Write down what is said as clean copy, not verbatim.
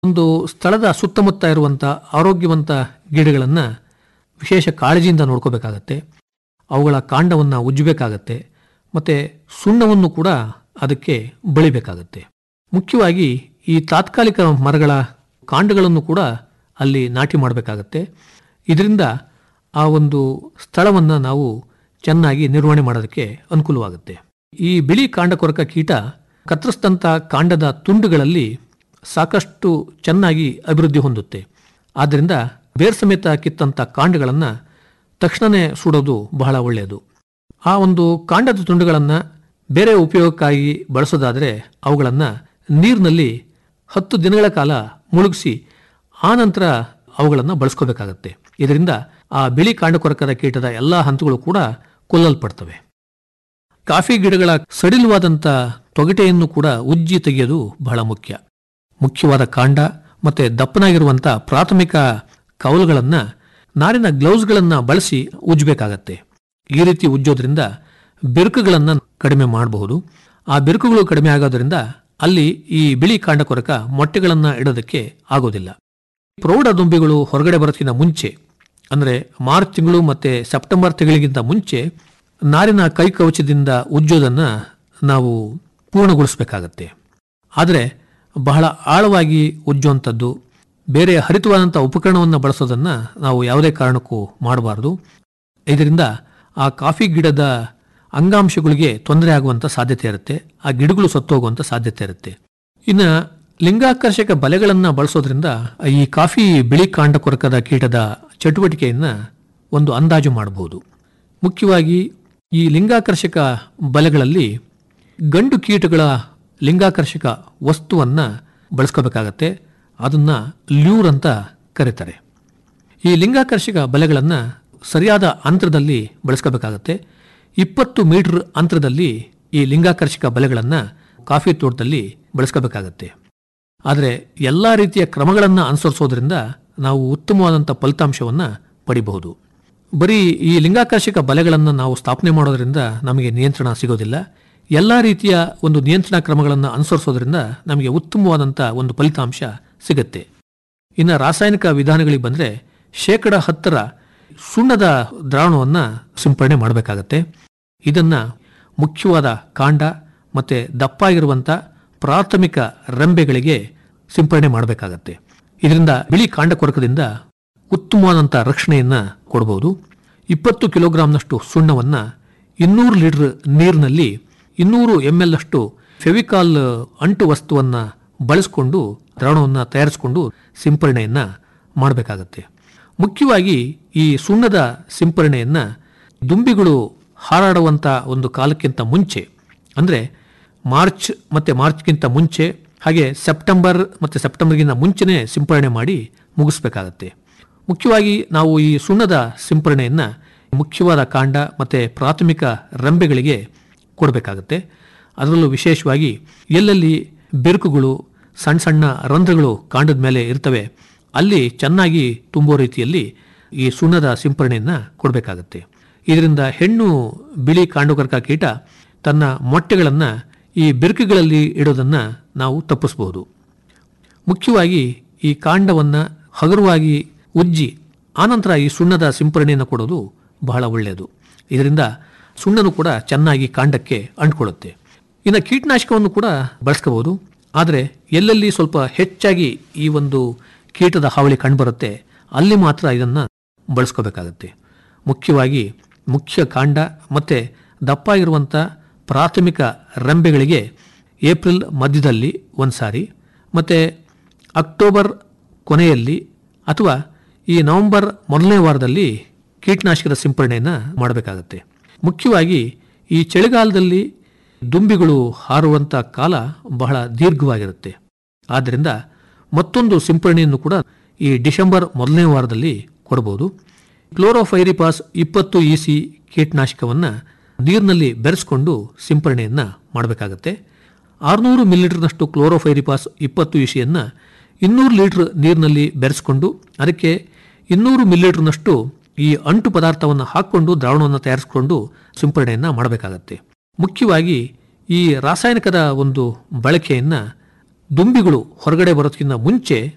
ಒಂದು ಸ್ಥಳದ ಸುತ್ತಮುತ್ತ ಇರುವಂಥ ಆರೋಗ್ಯವಂತ ಗಿಡಗಳನ್ನು ವಿಶೇಷ ಕಾಳಜಿಯಿಂದ ನೋಡ್ಕೋಬೇಕಾಗತ್ತೆ. ಅವುಗಳ ಕಾಂಡವನ್ನು ಉಜ್ಜಬೇಕಾಗತ್ತೆ ಮತ್ತು ಸುಣ್ಣವನ್ನು ಕೂಡ ಅದಕ್ಕೆ ಬಳಿಬೇಕಾಗತ್ತೆ. ಮುಖ್ಯವಾಗಿ ಈ ತಾತ್ಕಾಲಿಕ ಮರಗಳ ಕಾಂಡಗಳನ್ನು ಕೂಡ ಅಲ್ಲಿ ನಾಟಿ ಮಾಡಬೇಕಾಗತ್ತೆ. ಇದರಿಂದ ಆ ಒಂದು ಸ್ಥಳವನ್ನು ನಾವು ಚೆನ್ನಾಗಿ ನಿರ್ವಹಣೆ ಮಾಡೋದಕ್ಕೆ ಅನುಕೂಲವಾಗುತ್ತೆ. ಈ ಬಿಳಿ ಕಾಂಡಕೊರಕ ಕೀಟ ಕತ್ತರಿಸಿದಂಥ ಕಾಂಡದ ತುಂಡುಗಳಲ್ಲಿ ಸಾಕಷ್ಟು ಚೆನ್ನಾಗಿ ಅಭಿವೃದ್ಧಿ ಹೊಂದುತ್ತೆ. ಆದ್ದರಿಂದ ಬೇರ್ ಸಮೇತ ಕಿತ್ತಂಥ ಕಾಂಡಗಳನ್ನು ತಕ್ಷಣವೇ ಸುಡೋದು ಬಹಳ ಒಳ್ಳೆಯದು. ಆ ಒಂದು ಕಾಂಡದ ತುಂಡುಗಳನ್ನು ಬೇರೆ ಉಪಯೋಗಕ್ಕಾಗಿ ಬಳಸೋದಾದರೆ ಅವುಗಳನ್ನು ನೀರಿನಲ್ಲಿ 10 ದಿನಗಳ ಕಾಲ ಮುಳುಗಿಸಿ ಆನಂತರ ಅವುಗಳನ್ನು ಬಳಸ್ಕೋಬೇಕಾಗತ್ತೆ. ಇದರಿಂದ ಆ ಬಿಳಿ ಕಾಂಡಕೊರಕದ ಕೀಟದ ಎಲ್ಲ ಹಂತಗಳು ಕೂಡ ಕೊಲ್ಲಲ್ಪಡ್ತವೆ. ಕಾಫಿ ಗಿಡಗಳ ಸಡಿಲವಾದಂಥ ತೊಗಟೆಯನ್ನು ಕೂಡ ಉಜ್ಜಿ ತೆಗೆಯೋದು ಬಹಳ ಮುಖ್ಯ. ಮುಖ್ಯವಾದ ಕಾಂಡ ಮತ್ತು ದಪ್ಪನಾಗಿರುವಂಥ ಪ್ರಾಥಮಿಕ ಕವಲುಗಳನ್ನು ನಾರಿನ ಗ್ಲೌಸ್ಗಳನ್ನು ಬಳಸಿ ಉಜ್ಜಬೇಕಾಗತ್ತೆ. ಈ ರೀತಿ ಉಜ್ಜೋದ್ರಿಂದ ಬಿರುಕುಗಳನ್ನು ಕಡಿಮೆ ಮಾಡಬಹುದು. ಆ ಬಿರುಕುಗಳು ಕಡಿಮೆ ಆಗೋದ್ರಿಂದ ಅಲ್ಲಿ ಈ ಬಿಳಿ ಕಾಂಡಕೊರಕ ಮೊಟ್ಟೆಗಳನ್ನು ಇಡೋದಕ್ಕೆ ಆಗೋದಿಲ್ಲ. ಪ್ರೌಢ ದುಂಬಿಗಳು ಹೊರಗಡೆ ಬರೋದಕ್ಕಿಂತ ಮುಂಚೆ, ಅಂದರೆ ಮಾರ್ಚ್ ತಿಂಗಳು ಮತ್ತು ಸೆಪ್ಟೆಂಬರ್ ತಿಂಗಳಿಗಿಂತ ಮುಂಚೆ ನಾರಿನ ಕೈಕವಚದಿಂದ ಉಜ್ಜೋದನ್ನು ನಾವು ಪೂರ್ಣಗೊಳಿಸಬೇಕಾಗತ್ತೆ. ಆದರೆ ಬಹಳ ಆಳವಾಗಿ ಉಜ್ಜುವಂಥದ್ದು, ಬೇರೆ ಹರಿತವಾದಂಥ ಉಪಕರಣವನ್ನು ಬಳಸೋದನ್ನು ನಾವು ಯಾವುದೇ ಕಾರಣಕ್ಕೂ ಮಾಡಬಾರ್ದು. ಇದರಿಂದ ಆ ಕಾಫಿ ಗಿಡದ ಅಂಗಾಂಶಗಳಿಗೆ ತೊಂದರೆ ಆಗುವಂಥ ಸಾಧ್ಯತೆ ಇರುತ್ತೆ. ಆ ಗಿಡಗಳು ಸತ್ತೋಗುವಂಥ ಸಾಧ್ಯತೆ ಇರುತ್ತೆ. ಇನ್ನು ಲಿಂಗಾಕರ್ಷಕ ಬಲೆಗಳನ್ನು ಬಳಸೋದ್ರಿಂದ ಈ ಕಾಫಿ ಬಿಳಿ ಕಾಂಡಕೊರಕದ ಕೀಟದ ಚಟುವಟಿಕೆಯನ್ನು ಒಂದು ಅಂದಾಜು ಮಾಡಬಹುದು. ಮುಖ್ಯವಾಗಿ ಈ ಲಿಂಗಾಕರ್ಷಕ ಬಲೆಗಳಲ್ಲಿ ಗಂಡು ಕೀಟಗಳ ಲಿಂಗಾಕರ್ಷಕ ವಸ್ತುವನ್ನು ಬಳಸ್ಕೋಬೇಕಾಗತ್ತೆ. ಅದನ್ನು ಲ್ಯೂರ್ ಅಂತ ಕರೀತಾರೆ. ಈ ಲಿಂಗಾಕರ್ಷಕ ಬಲೆಗಳನ್ನು ಸರಿಯಾದ ಅಂತರದಲ್ಲಿ ಬಳಸ್ಕೋಬೇಕಾಗತ್ತೆ. 20 ಮೀಟರ್ ಅಂತರದಲ್ಲಿ ಈ ಲಿಂಗಾಕರ್ಷಕ ಬಲೆಗಳನ್ನು ಕಾಫಿ ತೋಟದಲ್ಲಿ ಬಳಸ್ಕೋಬೇಕಾಗತ್ತೆ. ಆದರೆ ಎಲ್ಲ ರೀತಿಯ ಕ್ರಮಗಳನ್ನು ಅನುಸರಿಸೋದ್ರಿಂದ ನಾವು ಉತ್ತಮವಾದಂಥ ಫಲಿತಾಂಶವನ್ನು ಪಡಿಬಹುದು. ಬರೀ ಈ ಲಿಂಗಾಕರ್ಷಕ ಬಲೆಗಳನ್ನು ನಾವು ಸ್ಥಾಪನೆ ಮಾಡೋದ್ರಿಂದ ನಮಗೆ ನಿಯಂತ್ರಣ ಸಿಗೋದಿಲ್ಲ. ಎಲ್ಲ ರೀತಿಯ ಒಂದು ನಿಯಂತ್ರಣ ಕ್ರಮಗಳನ್ನು ಅನುಸರಿಸೋದ್ರಿಂದ ನಮಗೆ ಉತ್ತಮವಾದಂಥ ಒಂದು ಫಲಿತಾಂಶ ಸಿಗುತ್ತೆ. ಇನ್ನು ರಾಸಾಯನಿಕ ವಿಧಾನಗಳಿಗೆ ಬಂದರೆ 10% ಸುಣ್ಣದ ದ್ರಾವಣವನ್ನು ಸಿಂಪಡಣೆ ಮಾಡಬೇಕಾಗತ್ತೆ. ಇದನ್ನು ಮುಖ್ಯವಾದ ಕಾಂಡ ಮತ್ತು ದಪ್ಪಾಗಿರುವಂಥ ಪ್ರಾಥಮಿಕ ರೆಂಬೆಗಳಿಗೆ ಸಿಂಪಡಣೆ ಮಾಡಬೇಕಾಗತ್ತೆ. ಇದರಿಂದ ಬಿಳಿ ಕಾಂಡಕೊರಕದಿಂದ ಉತ್ತಮವಾದಂಥ ರಕ್ಷಣೆಯನ್ನು ಕೊಡಬಹುದು. 20 ಕಿಲೋಗ್ರಾಂನಷ್ಟು ಸುಣ್ಣವನ್ನು 200 ಲೀಟರ್ ನೀರಿನಲ್ಲಿ 200 ml ಅಷ್ಟು ಫೆವಿಕಾಲ್ ಅಂಟು ವಸ್ತುವನ್ನು ಬಳಸಿಕೊಂಡು ದ್ರಾವಣವನ್ನು ತಯಾರಿಸಿಕೊಂಡು ಸಿಂಪರಣೆಯನ್ನು ಮಾಡಬೇಕಾಗತ್ತೆ. ಮುಖ್ಯವಾಗಿ ಈ ಸುಣ್ಣದ ಸಿಂಪರಣೆಯನ್ನು ದುಂಬಿಗಳು ಹಾರಾಡುವಂಥ ಒಂದು ಕಾಲಕ್ಕಿಂತ ಮುಂಚೆ, ಅಂದರೆ ಮಾರ್ಚ್ ಮತ್ತು ಮಾರ್ಚ್ಗಿಂತ ಮುಂಚೆ, ಹಾಗೆ ಸೆಪ್ಟೆಂಬರ್ ಮತ್ತು ಸೆಪ್ಟೆಂಬರ್ಗಿಂತ ಮುಂಚೆನೇ ಸಿಂಪರಣೆ ಮಾಡಿ ಮುಗಿಸ್ಬೇಕಾಗತ್ತೆ. ಮುಖ್ಯವಾಗಿ ನಾವು ಈ ಸುಣ್ಣದ ಸಿಂಪರಣೆಯನ್ನು ಮುಖ್ಯವಾದ ಕಾಂಡ ಮತ್ತು ಪ್ರಾಥಮಿಕ ರೆಂಬೆಗಳಿಗೆ ಕೊಡಬೇಕಾಗತ್ತೆ. ಅದರಲ್ಲೂ ವಿಶೇಷವಾಗಿ ಎಲ್ಲೆಲ್ಲಿ ಬಿರುಕುಗಳು, ಸಣ್ಣ ಸಣ್ಣ ರಂಧ್ರಗಳು ಕಾಂಡದ ಮೇಲೆ ಇರ್ತವೆ ಅಲ್ಲಿ ಚೆನ್ನಾಗಿ ತುಂಬೋ ರೀತಿಯಲ್ಲಿ ಈ ಸುಣ್ಣದ ಸಿಂಪರಣೆಯನ್ನು ಕೊಡಬೇಕಾಗತ್ತೆ. ಇದರಿಂದ ಹೆಣ್ಣು ಬಿಳಿ ಕಾಂಡಕೊರಕ ಕೀಟ ತನ್ನ ಮೊಟ್ಟೆಗಳನ್ನು ಈ ಬಿರುಕುಗಳಲ್ಲಿ ಇಡೋದನ್ನು ನಾವು ತಪ್ಪಿಸಬಹುದು. ಮುಖ್ಯವಾಗಿ ಈ ಕಾಂಡವನ್ನು ಹಗುರವಾಗಿ ಉಜ್ಜಿ ಆನಂತರ ಈ ಸುಣ್ಣದ ಸಿಂಪರಣೆಯನ್ನು ಕೊಡೋದು ಬಹಳ ಒಳ್ಳೆಯದು. ಇದರಿಂದ ಸುಣ್ಣನು ಕೂಡ ಚೆನ್ನಾಗಿ ಕಾಂಡಕ್ಕೆ ಅಂಟ್ಕೊಳ್ಳುತ್ತೆ. ಇನ್ನು ಕೀಟನಾಶಕವನ್ನು ಕೂಡ ಬಳಸ್ಕೋಬಹುದು. ಆದರೆ ಎಲ್ಲೆಲ್ಲಿ ಸ್ವಲ್ಪ ಹೆಚ್ಚಾಗಿ ಈ ಒಂದು ಕೀಟದ ಹಾವಳಿ ಕಂಡುಬರುತ್ತೆ ಅಲ್ಲಿ ಮಾತ್ರ ಇದನ್ನು ಬಳಸ್ಕೋಬೇಕಾಗತ್ತೆ. ಮುಖ್ಯವಾಗಿ ಮುಖ್ಯ ಕಾಂಡ ಮತ್ತು ದಪ್ಪಾಗಿರುವಂಥ ಪ್ರಾಥಮಿಕ ರೆಂಬೆಗಳಿಗೆ ಏಪ್ರಿಲ್ ಮಧ್ಯದಲ್ಲಿ ಒಂದು ಸಾರಿ ಮತ್ತು ಅಕ್ಟೋಬರ್ ಕೊನೆಯಲ್ಲಿ ಅಥವಾ ಈ ನವೆಂಬರ್ ಮೊದಲನೇ ವಾರದಲ್ಲಿ ಕೀಟನಾಶಕದ ಸಿಂಪರಣೆಯನ್ನು ಮಾಡಬೇಕಾಗತ್ತೆ. ಮುಖ್ಯವಾಗಿ ಈ ಚಳಿಗಾಲದಲ್ಲಿ ದುಂಬಿಗಳು ಹಾರುವಂಥ ಕಾಲ ಬಹಳ ದೀರ್ಘವಾಗಿರುತ್ತೆ. ಆದ್ದರಿಂದ ಮತ್ತೊಂದು ಸಿಂಪರಣೆಯನ್ನು ಕೂಡ ಈ ಡಿಸೆಂಬರ್ ಮೊದಲನೇ ವಾರದಲ್ಲಿ ಕೊಡಬಹುದು. ಕ್ಲೋರೋಫೈರಿಪಾಸ್ 20 EC ಕೀಟನಾಶಕವನ್ನು ನೀರಿನಲ್ಲಿ ಬೆರೆಸ್ಕೊಂಡು ಸಿಂಪರಣೆಯನ್ನು ಮಾಡಬೇಕಾಗತ್ತೆ. 600 ಮಿಲಿಲೀಟರ್ನಷ್ಟು ಕ್ಲೋರೋಫೈರಿಪಾಸ್ 20 ECಯನ್ನು 200 ಲೀಟರ್ ನೀರಿನಲ್ಲಿ ಬೆರೆಸ್ಕೊಂಡು ಅದಕ್ಕೆ 200 ಮಿಲಿಲೀಟರ್ನಷ್ಟು ಈ ಅಂಟು ಪದಾರ್ಥವನ್ನು ಹಾಕ್ಕೊಂಡು ದ್ರಾವಣವನ್ನು ತಯಾರಿಸಿಕೊಂಡು ಸಿಂಪರಣೆಯನ್ನು ಮಾಡಬೇಕಾಗತ್ತೆ. ಮುಖ್ಯವಾಗಿ ಈ ರಾಸಾಯನಿಕದ ಒಂದು ಬಳಕೆಯನ್ನು ದುಂಬಿಗಳು ಹೊರಗಡೆ ಬರೋದಕ್ಕಿಂತ ಮುಂಚೆ